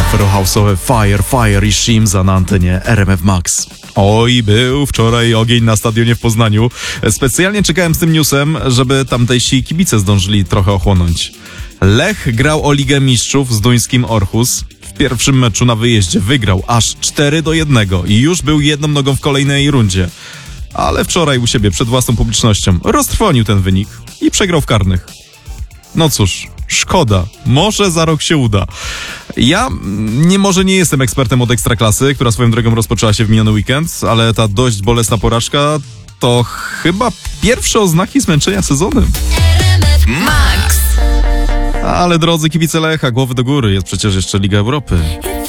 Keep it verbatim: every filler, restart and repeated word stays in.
Afrohouse'owe Fire, Fire i Shimza na antenie R M F Max. Oj, był wczoraj ogień na stadionie w Poznaniu. Specjalnie czekałem z tym newsem, żeby tamtejsi kibice zdążyli trochę ochłonąć. Lech grał o Ligę Mistrzów z duńskim Orhus. W pierwszym meczu na wyjeździe wygrał aż cztery do jednego i już był jedną nogą w kolejnej rundzie. Ale wczoraj u siebie przed własną publicznością roztrwonił ten wynik i przegrał w karnych. No cóż, szkoda. Może za rok się uda. Ja nie może nie jestem ekspertem od Ekstraklasy, która swoją drogą rozpoczęła się w miniony weekend, ale ta dość bolesna porażka to chyba pierwsze oznaki zmęczenia sezonem. Max. Ale drodzy kibice Lecha, głowy do góry, jest przecież jeszcze Liga Europy.